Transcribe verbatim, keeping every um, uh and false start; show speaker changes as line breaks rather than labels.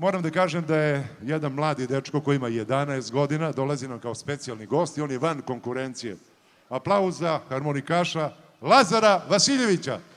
moram da kažem da je jedan mladi dečko koji ima jedanaest godina, dolazi nam kao specijalni gost i on je van konkurencije. Aplauz za harmonikaša Lazara Vasiljevića.